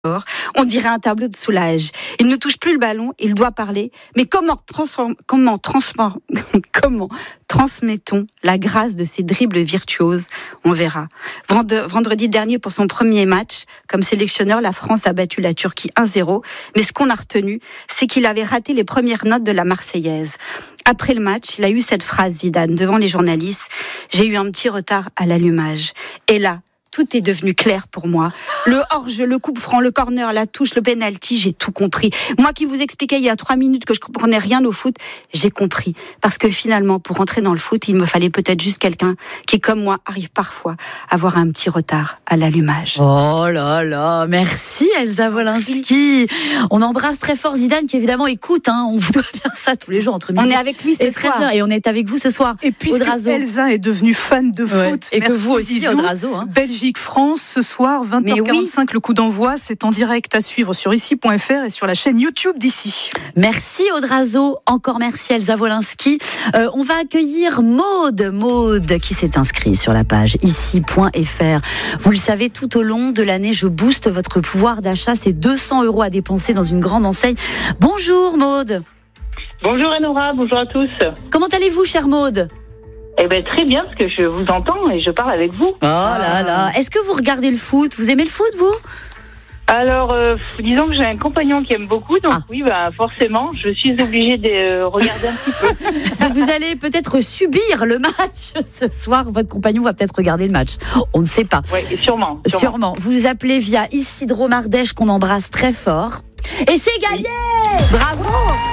On dirait un tableau de Soulage. Il ne touche plus le ballon, il doit parler. Mais comment transmettons la grâce de ces dribbles virtuoses? On verra. Vendredi dernier, pour son premier match, comme sélectionneur, la France a battu la Turquie 1-0. Mais ce qu'on a retenu, c'est qu'il avait raté les premières notes de la Marseillaise. Après le match, il a eu cette phrase, Zidane, devant les journalistes. J'ai eu un petit retard à l'allumage. Et là, tout est devenu clair pour moi. Le hors-jeu, le coup-franc, le corner, la touche, le penalty, j'ai tout compris. Moi qui vous expliquais il y a 3 minutes que je comprenais rien au foot, j'ai compris. Parce que finalement, pour rentrer dans le foot, il me fallait peut-être juste quelqu'un qui, comme moi, arrive parfois à avoir un petit retard à l'allumage. Oh là là, merci Elsa Wolinski. On embrasse très fort Zidane qui évidemment écoute, on vous doit bien ça tous les jours entre midi. On est avec lui ce soir. 13h et on est avec vous ce soir. Et puisque Odrazo. Elsa est devenue fan de foot, et que vous aussi Odrazo. Belgique-France ce soir 20h45 le coup d'envoi, c'est en direct à suivre sur ici.fr et sur la chaîne YouTube d'Ici. Merci Odrazo, encore merci Elsa Wolinski. On va accueillir Maude qui s'est inscrite sur la page ici.fr. Vous le savez, tout au long de l'année, je booste votre pouvoir d'achat. C'est 200 € à dépenser dans une grande enseigne. Bonjour Maude. Bonjour Enora, bonjour à tous. Comment allez-vous, chère Maude? Eh bien, très bien, parce que je vous entends et je parle avec vous. Oh là là. Est-ce que vous regardez le foot? Vous aimez le foot, vous? Alors, disons que j'ai un compagnon qui aime beaucoup, donc oui, forcément, je suis obligée de regarder un petit peu. Donc vous allez peut-être subir le match ce soir. Votre compagnon va peut-être regarder le match. On ne sait pas. Oui, sûrement. Vous nous appelez via Isidro Mardèche, qu'on embrasse très fort. Et c'est gagné! Bravo!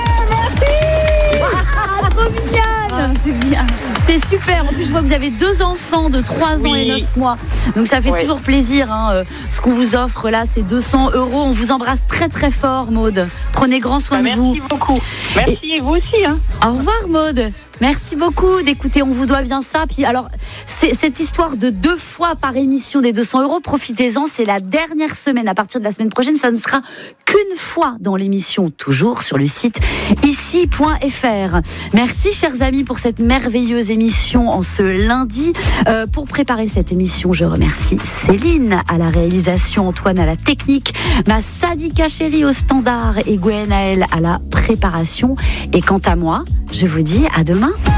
Merci! Trop mignonne! C'est bien. C'est super. En plus, je vois que vous avez 2 enfants de 3 ans et 9 mois. Donc, ça fait toujours plaisir. Ce qu'on vous offre là, c'est 200 €. On vous embrasse très, très fort, Maude. Prenez grand soin de vous. Merci beaucoup. Merci, et vous aussi. Au revoir, Maude. Merci beaucoup d'écouter, on vous doit bien ça. Puis alors, c'est cette histoire de 2 fois par émission des 200 €, profitez-en, c'est la dernière semaine. À partir de la semaine prochaine, ça ne sera qu'une fois dans l'émission, toujours sur le site ici.fr. Merci, chers amis, pour cette merveilleuse émission en ce lundi. Pour préparer cette émission, je remercie Céline à la réalisation, Antoine à la technique, ma Sadika chérie au standard et Gwenaël à la préparation. Et quant à moi, je vous dis à demain.